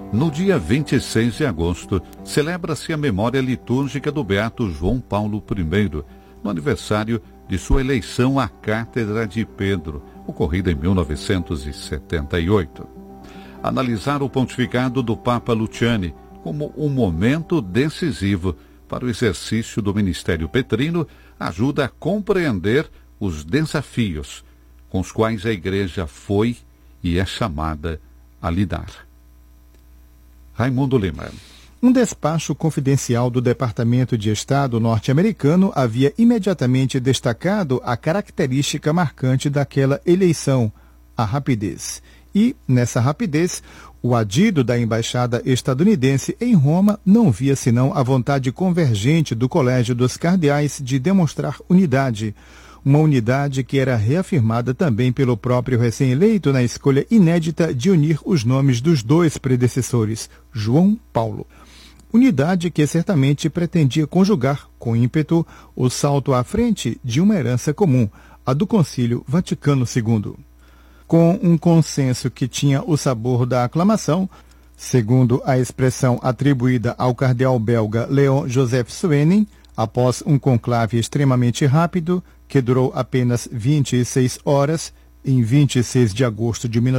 No dia 26 de agosto, celebra-se a memória litúrgica do beato João Paulo I, no aniversário de sua eleição à Cátedra de Pedro, ocorrida em 1978. Analisar o pontificado do Papa Luciani como um momento decisivo para o exercício do ministério petrino ajuda a compreender os desafios com os quais a Igreja foi e é chamada a lidar. Raimundo Lima. Um despacho confidencial do Departamento de Estado norte-americano havia imediatamente destacado a característica marcante daquela eleição, a rapidez. E, nessa rapidez, o adido da embaixada estadunidense em Roma não via senão a vontade convergente do Colégio dos Cardeais de demonstrar unidade. Uma unidade que era reafirmada também pelo próprio recém-eleito na escolha inédita de unir os nomes dos dois predecessores, João Paulo. Unidade que certamente pretendia conjugar, com ímpeto, o salto à frente de uma herança comum, a do Concílio Vaticano II. Com um consenso que tinha o sabor da aclamação, segundo a expressão atribuída ao cardeal belga Léon Joseph Suenin, após um conclave extremamente rápido, que durou apenas 26 horas, em 26 de agosto de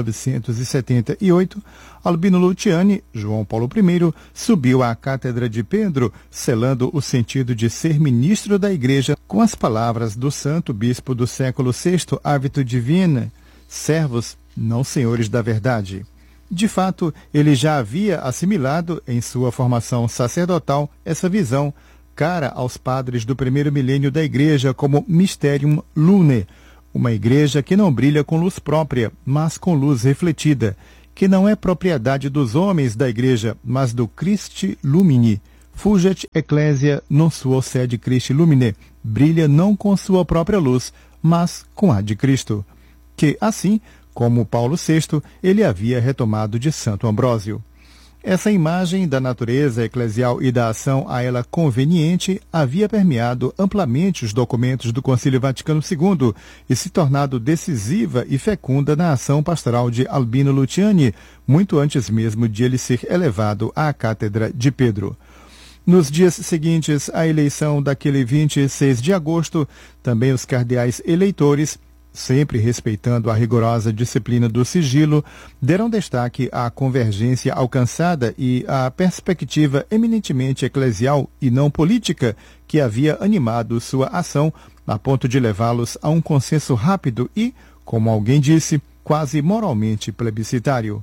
1978, Albino Luciani, João Paulo I, subiu à Cátedra de Pedro, selando o sentido de ser ministro da Igreja com as palavras do santo bispo do século VI, Hábito Divina, servos, não senhores da verdade. De fato, ele já havia assimilado, em sua formação sacerdotal, essa visão, cara aos padres do primeiro milênio da Igreja como Mysterium Lunae, uma igreja que não brilha com luz própria, mas com luz refletida, que não é propriedade dos homens da Igreja, mas do Christi Lumini. Fulget Ecclesia non suo sed Christi Lumine, brilha não com sua própria luz, mas com a de Cristo. Que, assim, como Paulo VI, ele havia retomado de Santo Ambrósio. Essa imagem da natureza eclesial e da ação a ela conveniente havia permeado amplamente os documentos do Concílio Vaticano II e se tornado decisiva e fecunda na ação pastoral de Albino Luciani, muito antes mesmo de ele ser elevado à Cátedra de Pedro. Nos dias seguintes à eleição daquele 26 de agosto, também os cardeais eleitores, sempre respeitando a rigorosa disciplina do sigilo, deram destaque à convergência alcançada e à perspectiva eminentemente eclesial e não política que havia animado sua ação, a ponto de levá-los a um consenso rápido e, como alguém disse, quase moralmente plebiscitário.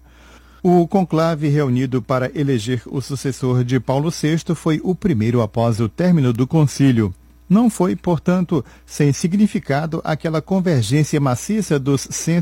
O conclave reunido para eleger o sucessor de Paulo VI foi o primeiro após o término do concílio. Não foi, portanto, sem significado aquela convergência maciça dos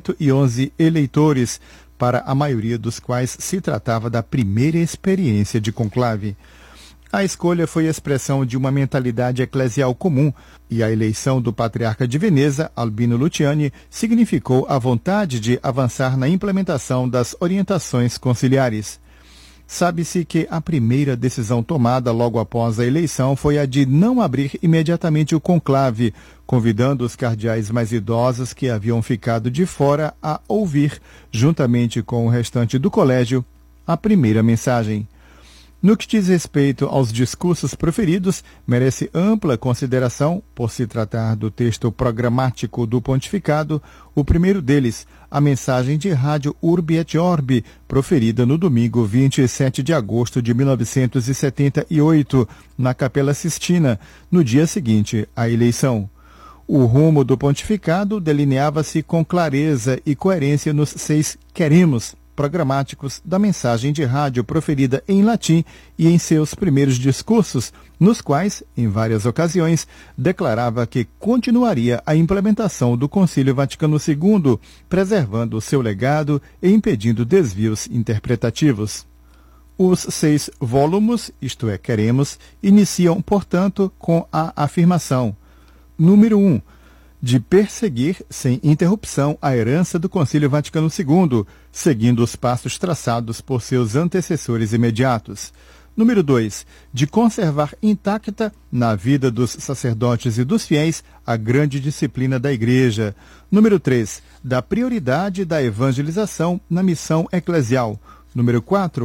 111 eleitores, para a maioria dos quais se tratava da primeira experiência de conclave. A escolha foi expressão de uma mentalidade eclesial comum, e a eleição do patriarca de Veneza, Albino Luciani, significou a vontade de avançar na implementação das orientações conciliares. Sabe-se que a primeira decisão tomada logo após a eleição foi a de não abrir imediatamente o conclave, convidando os cardeais mais idosos que haviam ficado de fora a ouvir, juntamente com o restante do colégio, a primeira mensagem. No que diz respeito aos discursos proferidos, merece ampla consideração, por se tratar do texto programático do pontificado, o primeiro deles, a mensagem de rádio Urbi et Orbi, proferida no domingo 27 de agosto de 1978, na Capela Sistina, no dia seguinte à eleição. O rumo do pontificado delineava-se com clareza e coerência nos 6 queremos programáticos da mensagem de rádio proferida em latim e em seus primeiros discursos, nos quais, em várias ocasiões, declarava que continuaria a implementação do Concílio Vaticano II, preservando seu legado e impedindo desvios interpretativos. Os 6 volumes, isto é, queremos, iniciam, portanto, com a afirmação. Número 1. De perseguir, sem interrupção, a herança do Concílio Vaticano II, seguindo os passos traçados por seus antecessores imediatos. Número 2. De conservar intacta, na vida dos sacerdotes e dos fiéis, a grande disciplina da Igreja. Número 3. Da prioridade da evangelização na missão eclesial. Número 4.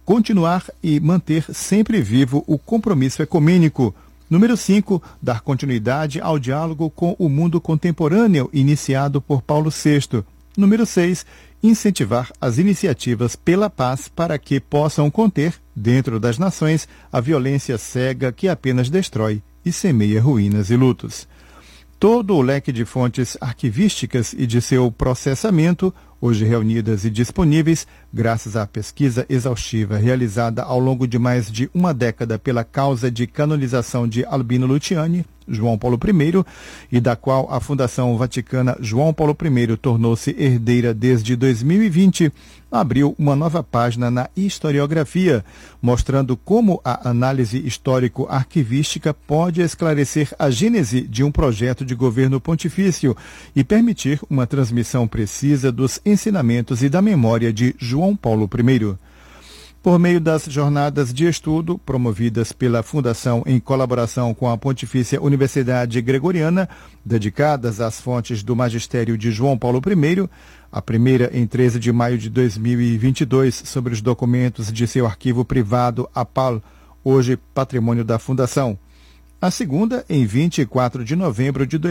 continuar e manter sempre vivo o compromisso ecumênico. Número 5, dar continuidade ao diálogo com o mundo contemporâneo iniciado por Paulo VI. Número 6, incentivar as iniciativas pela paz para que possam conter, dentro das nações, a violência cega que apenas destrói e semeia ruínas e lutos. Todo o leque de fontes arquivísticas e de seu processamento, hoje reunidas e disponíveis, graças à pesquisa exaustiva realizada ao longo de mais de uma década pela causa de canonização de Albino Luciani, João Paulo I, e da qual a Fundação Vaticana João Paulo I tornou-se herdeira desde 2020, abriu uma nova página na historiografia, mostrando como a análise histórico-arquivística pode esclarecer a gênese de um projeto de governo pontifício e permitir uma transmissão precisa dos ensinamentos e da memória de João Paulo I. Por meio das jornadas de estudo promovidas pela Fundação em colaboração com a Pontifícia Universidade Gregoriana, dedicadas às fontes do magistério de João Paulo I, a primeira em 13 de maio de 2022 sobre os documentos de seu arquivo privado APAL, hoje patrimônio da Fundação. A segunda, em 24 de novembro de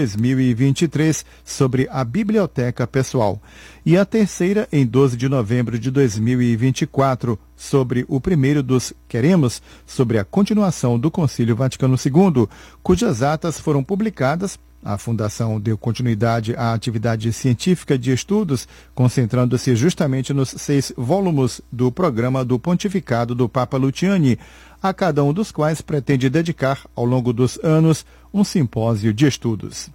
2023, sobre a Biblioteca Pessoal. E a terceira, em 12 de novembro de 2024, sobre o primeiro dos Queremos, sobre a continuação do Concílio Vaticano II, cujas atas foram publicadas. A Fundação deu continuidade à atividade científica de estudos, concentrando-se justamente nos 6 volumes do programa do pontificado do Papa Luciani, a cada um dos quais pretende dedicar, ao longo dos anos, um simpósio de estudos.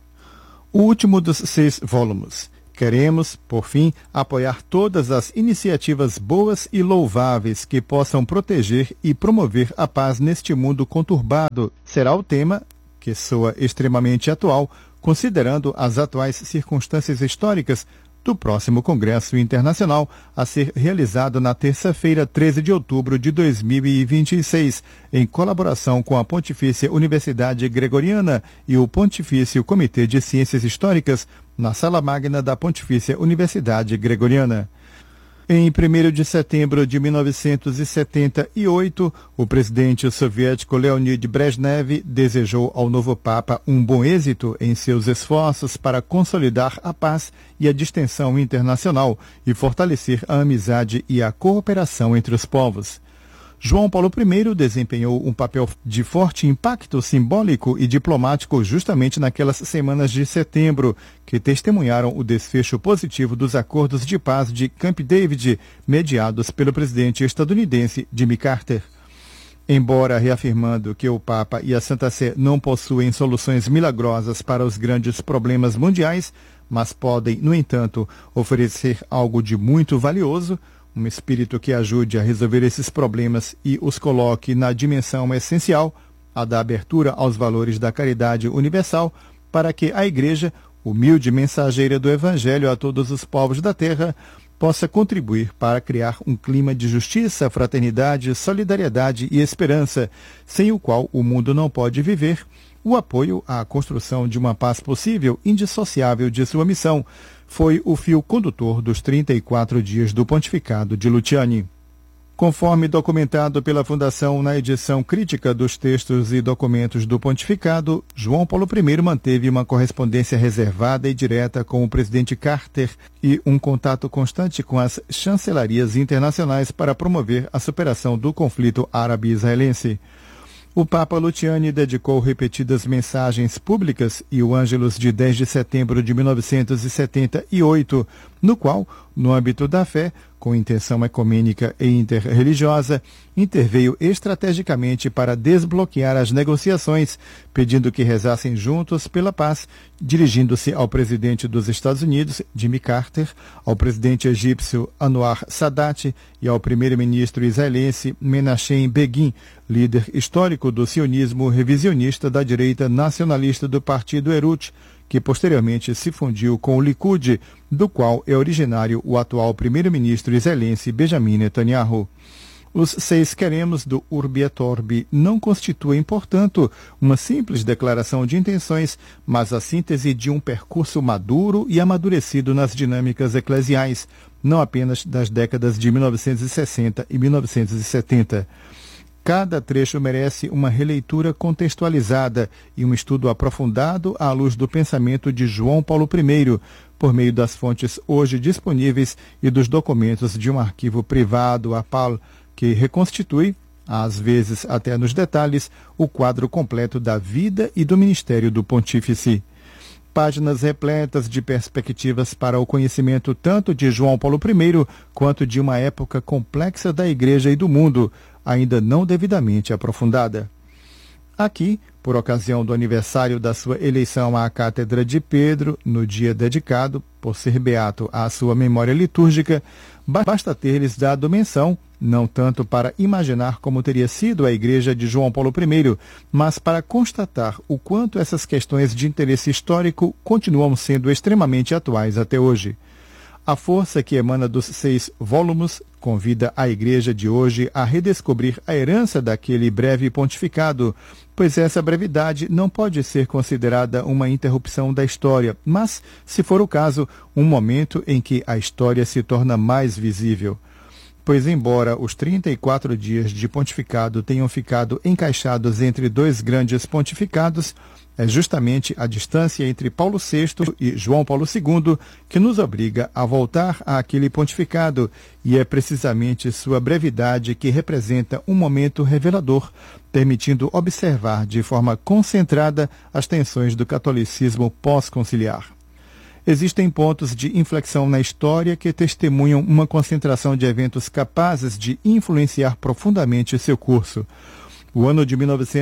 O último dos 6 volumes. Queremos, por fim, apoiar todas as iniciativas boas e louváveis que possam proteger e promover a paz neste mundo conturbado. Será o tema, que soa extremamente atual, considerando as atuais circunstâncias históricas, do próximo Congresso Internacional a ser realizado na terça-feira, 13 de outubro de 2026, em colaboração com a Pontifícia Universidade Gregoriana e o Pontifício Comitê de Ciências Históricas, na Sala Magna da Pontifícia Universidade Gregoriana. Em 1º de setembro de 1978, o presidente soviético Leonid Brezhnev desejou ao novo Papa um bom êxito em seus esforços para consolidar a paz e a distensão internacional e fortalecer a amizade e a cooperação entre os povos. João Paulo I desempenhou um papel de forte impacto simbólico e diplomático justamente naquelas semanas de setembro, que testemunharam o desfecho positivo dos acordos de paz de Camp David, mediados pelo presidente estadunidense Jimmy Carter. Embora reafirmando que o Papa e a Santa Sé não possuem soluções milagrosas para os grandes problemas mundiais, mas podem, no entanto, oferecer algo de muito valioso, um espírito que ajude a resolver esses problemas e os coloque na dimensão essencial, a da abertura aos valores da caridade universal, para que a Igreja, humilde mensageira do Evangelho a todos os povos da terra, possa contribuir para criar um clima de justiça, fraternidade, solidariedade e esperança, sem o qual o mundo não pode viver, o apoio à construção de uma paz possível, indissociável de sua missão, foi o fio condutor dos 34 dias do pontificado de Luciani. Conforme documentado pela Fundação na edição crítica dos textos e documentos do pontificado, João Paulo I manteve uma correspondência reservada e direta com o presidente Carter e um contato constante com as chancelarias internacionais para promover a superação do conflito árabe-israelense. O Papa Luciani dedicou repetidas mensagens públicas e o Ângelus de 10 de setembro de 1978, no qual, no âmbito da fé, com intenção ecumênica e interreligiosa, interveio estrategicamente para desbloquear as negociações, pedindo que rezassem juntos pela paz, dirigindo-se ao presidente dos Estados Unidos, Jimmy Carter, ao presidente egípcio Anwar Sadat e ao primeiro-ministro israelense Menachem Begin, líder histórico do sionismo revisionista da direita nacionalista do partido Herut, que posteriormente se fundiu com o Likud, do qual é originário o atual primeiro-ministro israelense Benjamin Netanyahu. Os 6 queremos do Urbi et Orbi não constituem, portanto, uma simples declaração de intenções, mas a síntese de um percurso maduro e amadurecido nas dinâmicas eclesiais, não apenas das décadas de 1960 e 1970. Cada trecho merece uma releitura contextualizada e um estudo aprofundado à luz do pensamento de João Paulo I, por meio das fontes hoje disponíveis e dos documentos de um arquivo privado, a PAL, que reconstitui, às vezes até nos detalhes, o quadro completo da vida e do ministério do Pontífice. Páginas repletas de perspectivas para o conhecimento tanto de João Paulo I quanto de uma época complexa da Igreja e do mundo, ainda não devidamente aprofundada. Aqui, por ocasião do aniversário da sua eleição à Cátedra de Pedro, no dia dedicado, por ser beato, à sua memória litúrgica, basta ter-lhes dado menção, não tanto para imaginar como teria sido a Igreja de João Paulo I, mas para constatar o quanto essas questões de interesse histórico continuam sendo extremamente atuais até hoje. A força que emana dos 6 volumes convida a Igreja de hoje a redescobrir a herança daquele breve pontificado, pois essa brevidade não pode ser considerada uma interrupção da história, mas, se for o caso, um momento em que a história se torna mais visível. Pois, embora os 34 dias de pontificado tenham ficado encaixados entre 2 grandes pontificados, é justamente a distância entre Paulo VI e João Paulo II que nos obriga a voltar àquele pontificado, e é precisamente sua brevidade que representa um momento revelador, permitindo observar de forma concentrada as tensões do catolicismo pós-conciliar. Existem pontos de inflexão na história que testemunham uma concentração de eventos capazes de influenciar profundamente seu curso. O ano de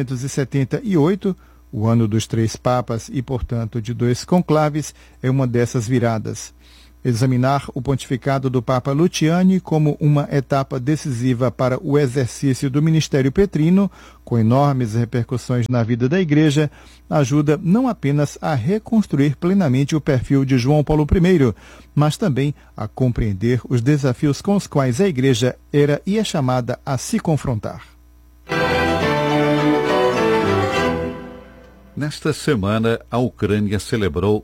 1978, o ano dos 3 papas e, portanto, de 2 conclaves, é uma dessas viradas. Examinar o pontificado do Papa Luciani como uma etapa decisiva para o exercício do ministério petrino, com enormes repercussões na vida da Igreja, ajuda não apenas a reconstruir plenamente o perfil de João Paulo I, mas também a compreender os desafios com os quais a Igreja era e é chamada a se confrontar. Nesta semana, a Ucrânia celebrou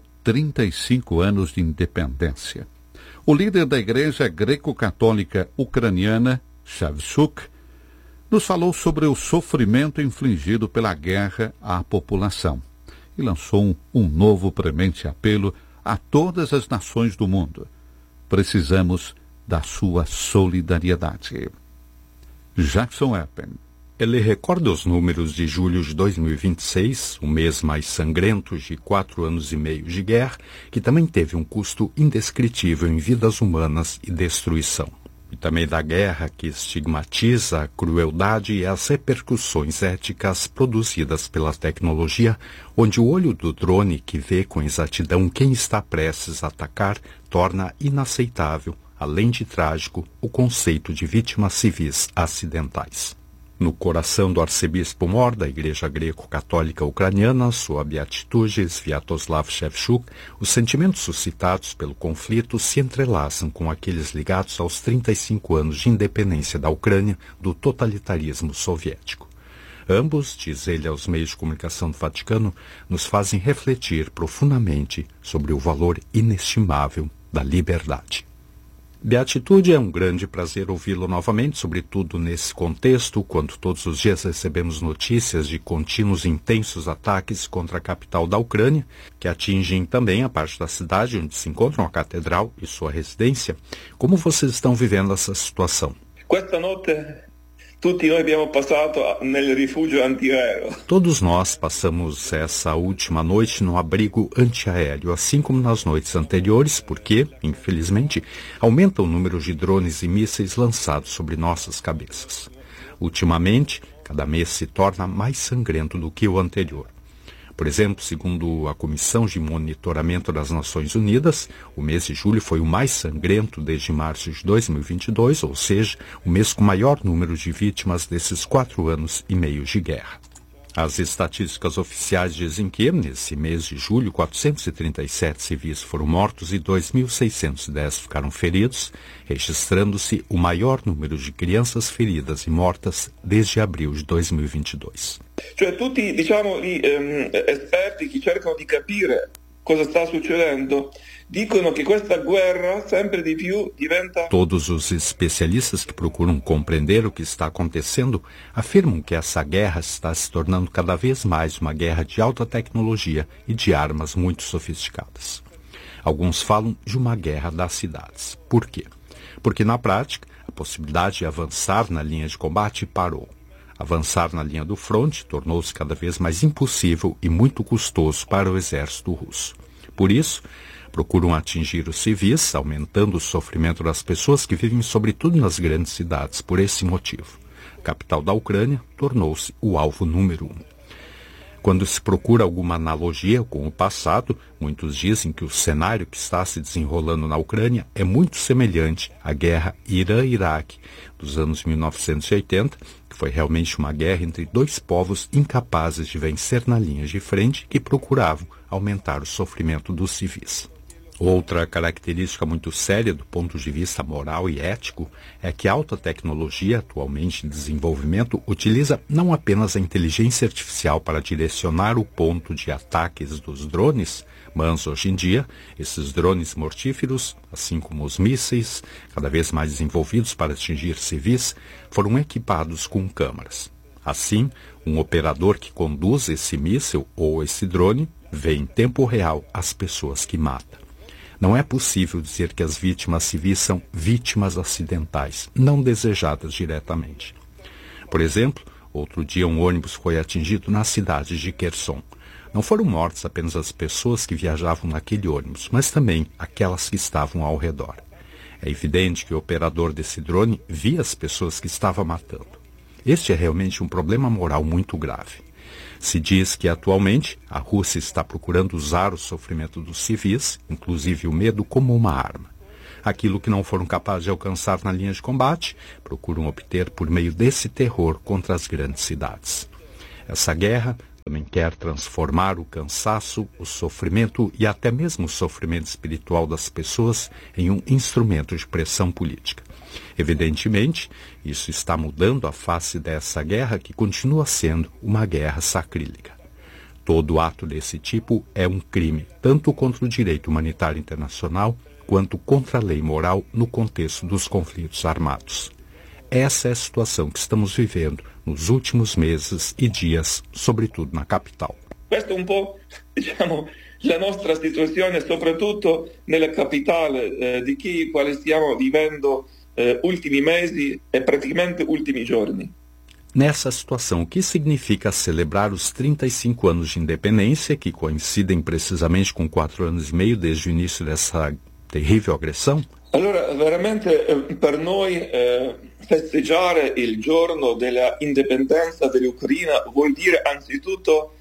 35 anos de independência. O líder da Igreja Greco-Católica Ucraniana, Shevchuk, nos falou sobre o sofrimento infligido pela guerra à população e lançou um novo premente apelo a todas as nações do mundo. Precisamos da sua solidariedade. Jackson Eppen. Ele recorda os números de julho de 2026, o mês mais sangrento de 4 anos e meio de guerra, que também teve um custo indescritível em vidas humanas e destruição. E também da guerra que estigmatiza a crueldade e as repercussões éticas produzidas pela tecnologia, onde o olho do drone que vê com exatidão quem está prestes a atacar torna inaceitável, além de trágico, o conceito de vítimas civis acidentais. No coração do arcebispo mor da Igreja Greco-Católica Ucraniana, sua beatitude Sviatoslav Shevchuk, os sentimentos suscitados pelo conflito se entrelaçam com aqueles ligados aos 35 anos de independência da Ucrânia do totalitarismo soviético. Ambos, diz ele aos meios de comunicação do Vaticano, nos fazem refletir profundamente sobre o valor inestimável da liberdade. Beatitude, é um grande prazer ouvi-lo novamente, sobretudo nesse contexto, quando todos os dias recebemos notícias de contínuos e intensos ataques contra a capital da Ucrânia, que atingem também a parte da cidade onde se encontra a catedral e sua residência. Como vocês estão vivendo essa situação? Questa notte tutti noi abbiamo passato nel rifugio antiaereo. Todos nós passamos essa última noite no abrigo antiaéreo, assim como nas noites anteriores, porque, infelizmente, aumenta o número de drones e mísseis lançados sobre nossas cabeças. Ultimamente, cada mês se torna mais sangrento do que o anterior. Por exemplo, segundo a Comissão de Monitoramento das Nações Unidas, o mês de julho foi o mais sangrento desde março de 2022, ou seja, o mês com maior número de vítimas desses 4 anos e meio de guerra. As estatísticas oficiais dizem que, nesse mês de julho, 437 civis foram mortos e 2.610 ficaram feridos, registrando-se o maior número de crianças feridas e mortas desde abril de 2022. Cioè tutti, diciamo, gli esperti che cercano di capire cosa sta succedendo, dicono che questa guerra sempre di più diventa... Todos os especialistas que procuram compreender o que está acontecendo afirmam que essa guerra está se tornando cada vez mais uma guerra de alta tecnologia e de armas muito sofisticadas. Alguns falam de uma guerra das cidades. Por quê? Porque, na prática, a possibilidade de avançar na linha de combate parou. Avançar na linha do fronte tornou-se cada vez mais impossível e muito custoso para o exército russo. Por isso, procuram atingir os civis, aumentando o sofrimento das pessoas que vivem sobretudo nas grandes cidades. Por esse motivo, a capital da Ucrânia tornou-se o alvo número 1. Quando se procura alguma analogia com o passado, muitos dizem que o cenário que está se desenrolando na Ucrânia é muito semelhante à guerra Irã-Iraque dos anos 1980, que foi realmente uma guerra entre dois povos incapazes de vencer na linha de frente que procuravam aumentar o sofrimento dos civis. Outra característica muito séria do ponto de vista moral e ético é que a alta tecnologia, atualmente em desenvolvimento, utiliza não apenas a inteligência artificial para direcionar o ponto de ataques dos drones, mas hoje em dia, esses drones mortíferos, assim como os mísseis, cada vez mais desenvolvidos para atingir civis, foram equipados com câmaras. Assim, um operador que conduz esse míssil ou esse drone vê em tempo real as pessoas que mata. Não é possível dizer que as vítimas civis são vítimas acidentais, não desejadas diretamente. Por exemplo, outro dia um ônibus foi atingido na cidade de Kherson. Não foram mortas apenas as pessoas que viajavam naquele ônibus, mas também aquelas que estavam ao redor. É evidente que o operador desse drone via as pessoas que estava matando. Este é realmente um problema moral muito grave. Se diz que, atualmente, a Rússia está procurando usar o sofrimento dos civis, inclusive o medo, como uma arma. Aquilo que não foram capazes de alcançar na linha de combate, procuram obter por meio desse terror contra as grandes cidades. Essa guerra também quer transformar o cansaço, o sofrimento e até mesmo o sofrimento espiritual das pessoas em um instrumento de pressão política. Evidentemente, isso está mudando a face dessa guerra que continua sendo uma guerra sacrílega. Todo ato desse tipo é um crime, tanto contra o direito humanitário internacional, quanto contra a lei moral no contexto dos conflitos armados. Essa é a situação que estamos vivendo nos últimos meses e dias, sobretudo na capital. Questa è un po', la nostra situazione, soprattutto nella capitale di Kiev, quale stiamo vivendo ultimi mesi e praticamente ultimi giorni. Nessa situação, o que significa celebrar os 35 anos de independência, que coincidem precisamente com 4 anos e meio desde o início dessa terrível agressão? Allora, veramente per noi festeggiare il giorno della indipendenza dell'Ucraina vuol dire anzitutto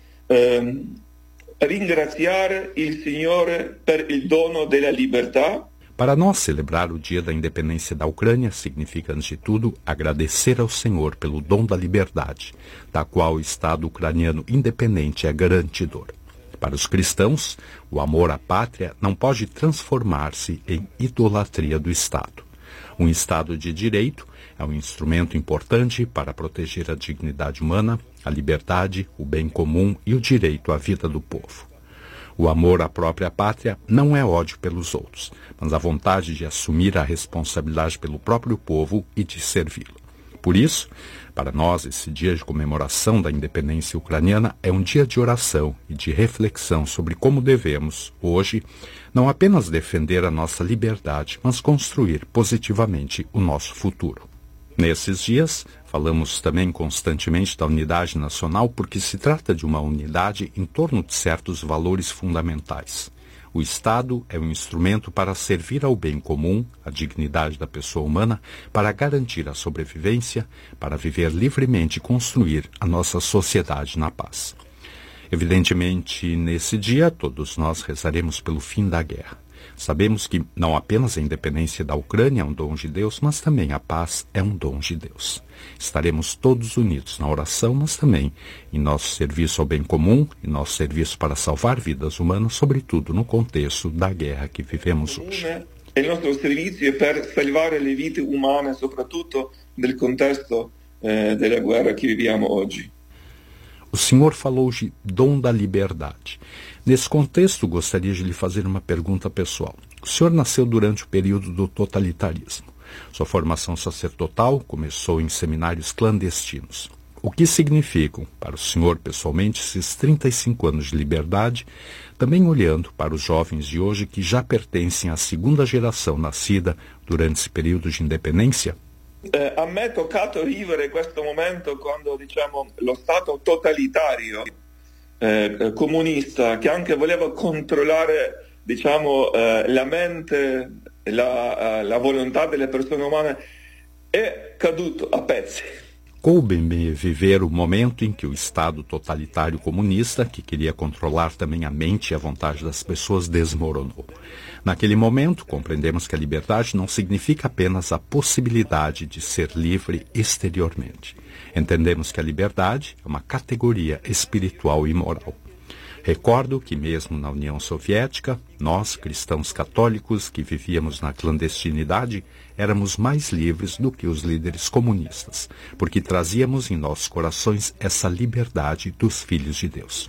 ringraziare il Signore per il dono della libertà. Para nós, celebrar o dia da independência da Ucrânia significa, antes de tudo, agradecer ao Senhor pelo dom da liberdade, da qual o Estado ucraniano independente é garantidor. Para os cristãos, o amor à pátria não pode transformar-se em idolatria do Estado. Um Estado de direito é um instrumento importante para proteger a dignidade humana, a liberdade, o bem comum e o direito à vida do povo. O amor à própria pátria não é ódio pelos outros, mas a vontade de assumir a responsabilidade pelo próprio povo e de servi-lo. Por isso, para nós, esse dia de comemoração da independência ucraniana é um dia de oração e de reflexão sobre como devemos, hoje, não apenas defender a nossa liberdade, mas construir positivamente o nosso futuro. Nesses dias, falamos também constantemente da unidade nacional porque se trata de uma unidade em torno de certos valores fundamentais. O Estado é um instrumento para servir ao bem comum, à dignidade da pessoa humana, para garantir a sobrevivência, para viver livremente e construir a nossa sociedade na paz. Evidentemente, nesse dia, todos nós rezaremos pelo fim da guerra. Sabemos que não apenas a independência da Ucrânia é um dom de Deus, mas também a paz é um dom de Deus. Estaremos todos unidos na oração, mas também em nosso serviço ao bem comum, em nosso serviço para salvar vidas humanas, sobretudo no contexto da guerra que vivemos hoje. Il nostro servizio è per salvare le vite umane, soprattutto nel contesto della guerra che viviamo oggi. O senhor falou de dom da liberdade. Nesse contexto, gostaria de lhe fazer uma pergunta pessoal. O senhor nasceu durante o período do totalitarismo. Sua formação sacerdotal começou em seminários clandestinos. O que significam, para o senhor pessoalmente, esses 35 anos de liberdade, também olhando para os jovens de hoje que já pertencem à segunda geração nascida durante esse período de independência? A me è toccato vivere questo momento quando, lo Stato totalitario comunista, che anche voleva controllare, la mente, la volontà delle persone umane, è caduto a pezzi. Coube-me viver o momento em que o Estado totalitário comunista, que queria controlar também a mente e a vontade das pessoas, desmoronou. Naquele momento, compreendemos que a liberdade não significa apenas a possibilidade de ser livre exteriormente. Entendemos que a liberdade é uma categoria espiritual e moral. Recordo que mesmo na União Soviética, nós, cristãos católicos que vivíamos na clandestinidade, éramos mais livres do que os líderes comunistas, porque trazíamos em nossos corações essa liberdade dos filhos de Deus.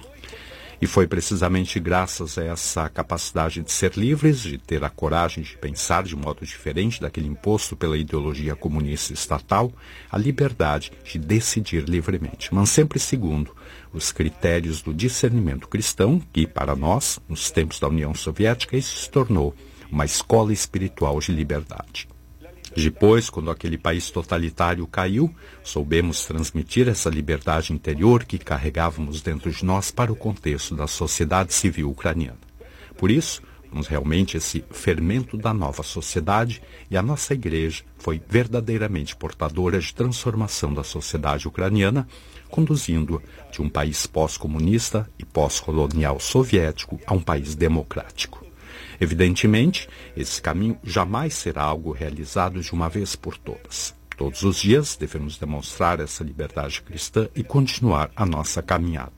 E foi precisamente graças a essa capacidade de ser livres, de ter a coragem de pensar de modo diferente daquele imposto pela ideologia comunista estatal, a liberdade de decidir livremente, mas sempre segundo os critérios do discernimento cristão, que para nós, nos tempos da União Soviética, isso se tornou uma escola espiritual de liberdade. Depois, quando aquele país totalitário caiu, soubemos transmitir essa liberdade interior que carregávamos dentro de nós para o contexto da sociedade civil ucraniana. Por isso, somos realmente esse fermento da nova sociedade e a nossa igreja foi verdadeiramente portadora de transformação da sociedade ucraniana, conduzindo-a de um país pós-comunista e pós-colonial soviético a um país democrático. Evidentemente, esse caminho jamais será algo realizado de uma vez por todas. Todos os dias devemos demonstrar essa liberdade cristã e continuar a nossa caminhada.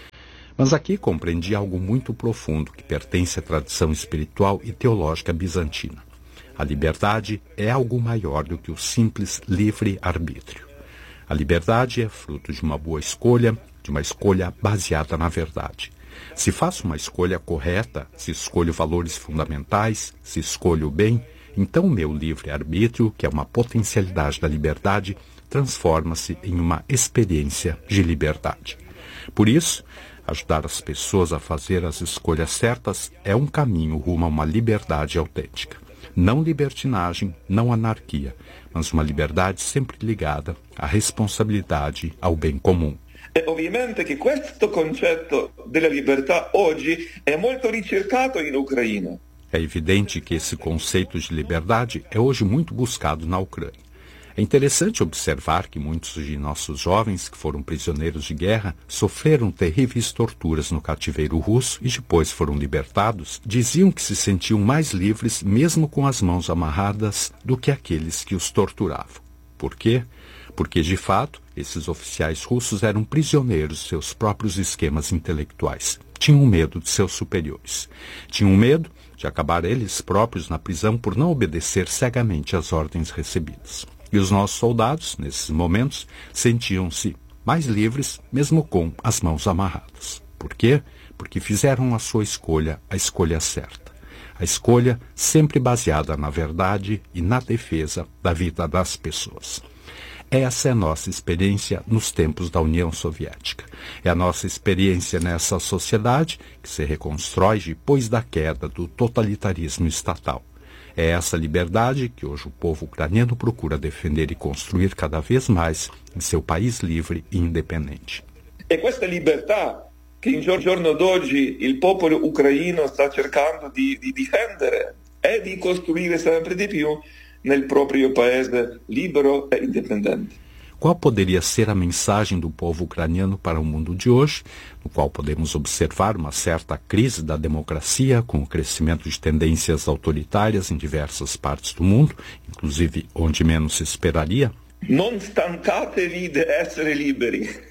Mas aqui compreendi algo muito profundo que pertence à tradição espiritual e teológica bizantina. A liberdade é algo maior do que o simples livre-arbítrio. A liberdade é fruto de uma boa escolha, de uma escolha baseada na verdade. Se faço uma escolha correta, se escolho valores fundamentais, se escolho o bem, então o meu livre-arbítrio, que é uma potencialidade da liberdade, transforma-se em uma experiência de liberdade. Por isso, ajudar as pessoas a fazer as escolhas certas é um caminho rumo a uma liberdade autêntica. Não libertinagem, não anarquia, mas uma liberdade sempre ligada à responsabilidade, ao bem comum. E ovviamente che questo concetto della libertà oggi è molto ricercato in Ucraina. É evidente que esse conceito de liberdade é hoje muito buscado na Ucrânia. É interessante observar que muitos de nossos jovens que foram prisioneiros de guerra sofreram terríveis torturas no cativeiro russo e depois foram libertados, diziam que se sentiam mais livres mesmo com as mãos amarradas do que aqueles que os torturavam. Por quê? Porque, de fato, esses oficiais russos eram prisioneiros de seus próprios esquemas intelectuais. Tinham medo de seus superiores. Tinham medo de acabar eles próprios na prisão por não obedecer cegamente às ordens recebidas. E os nossos soldados, nesses momentos, sentiam-se mais livres, mesmo com as mãos amarradas. Por quê? Porque fizeram a sua escolha, a escolha certa. A escolha sempre baseada na verdade e na defesa da vida das pessoas. Essa é a nossa experiência nos tempos da União Soviética. É a nossa experiência nessa sociedade que se reconstrói depois da queda do totalitarismo estatal. É essa liberdade que hoje o povo ucraniano procura defender e construir cada vez mais em seu país livre e independente. E questa libertà che in giorno d'oggi il popolo ucraino sta cercando di difendere e di costruire sempre di più nel proprio paese libero e independente. Qual poderia ser a mensagem do povo ucraniano para o mundo de hoje, no qual podemos observar uma certa crise da democracia, com o crescimento de tendências autoritárias em diversas partes do mundo, inclusive onde menos se esperaria? Non stancatevi di essere liberi.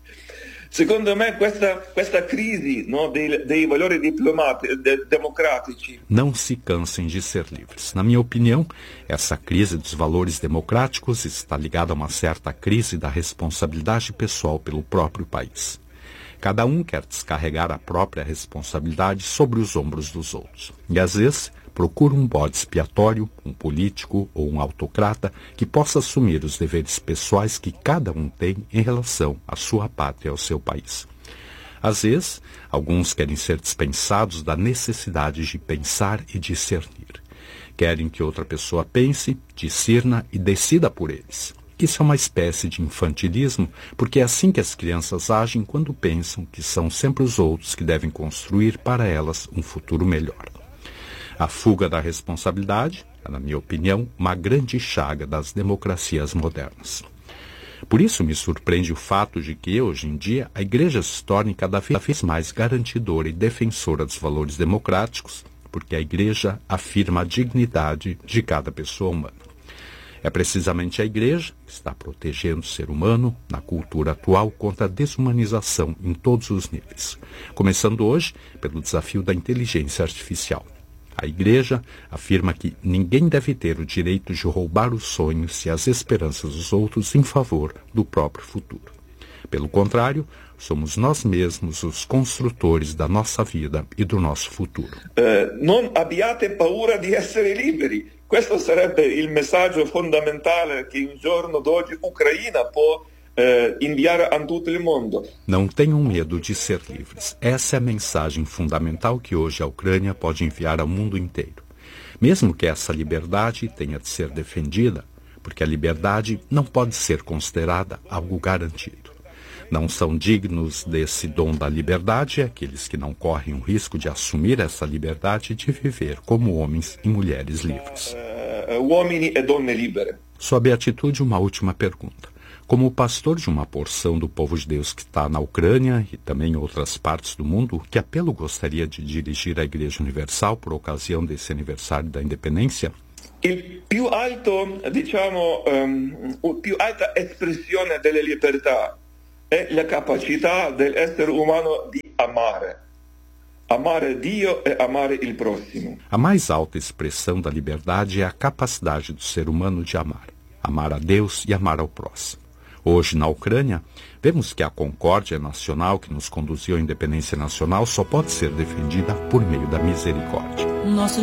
Secondo me questa crisi, no, dei valori democráticos. Não se cansem de ser livres. Na minha opinião, essa crise dos valores democráticos está ligada a uma certa crise da responsabilidade pessoal pelo próprio país. Cada um quer descarregar a própria responsabilidade sobre os ombros dos outros. E às vezes procura um bode expiatório, um político ou um autocrata que possa assumir os deveres pessoais que cada um tem em relação à sua pátria e ao seu país. Às vezes, alguns querem ser dispensados da necessidade de pensar e discernir. Querem que outra pessoa pense, discirna e decida por eles. Isso é uma espécie de infantilismo, porque é assim que as crianças agem quando pensam que são sempre os outros que devem construir para elas um futuro melhor. A fuga da responsabilidade é, na minha opinião, uma grande chaga das democracias modernas. Por isso me surpreende o fato de que, hoje em dia, a Igreja se torne cada vez mais garantidora e defensora dos valores democráticos, porque a Igreja afirma a dignidade de cada pessoa humana. É precisamente a Igreja que está protegendo o ser humano na cultura atual contra a desumanização em todos os níveis, começando hoje pelo desafio da inteligência artificial. A Igreja afirma que ninguém deve ter o direito de roubar os sonhos e as esperanças dos outros em favor do próprio futuro. Pelo contrário, somos nós mesmos os construtores da nossa vida e do nosso futuro. Non abbiate paura di essere liberi. Questo sarebbe il messaggio fondamentale che un giorno d'oggi Ucraina può inviare a tutto il mondo. Não tenham medo de ser livres. Essa é a mensagem fundamental que hoje a Ucrânia pode enviar ao mundo inteiro. Mesmo que essa liberdade tenha de ser defendida, porque a liberdade não pode ser considerada algo garantido. Não são dignos desse dom da liberdade aqueles que não correm o risco de assumir essa liberdade e de viver como homens e mulheres livres. Uomini e donne libere. Sob a atitude, uma última pergunta. Como pastor de uma porção do povo de Deus que está na Ucrânia e também em outras partes do mundo, que apelo gostaria de dirigir à Igreja Universal por ocasião desse aniversário da independência? Il più alto, più alta espressione della libertà è la capacità dell'essere umano di amare. Amare Dio e amare il prossimo. A mais alta expressão da liberdade é a capacidade do ser humano de amar. Amar a Deus e amar ao próximo. Hoje, na Ucrânia, vemos que a concórdia nacional que nos conduziu à independência nacional só pode ser defendida por meio da misericórdia.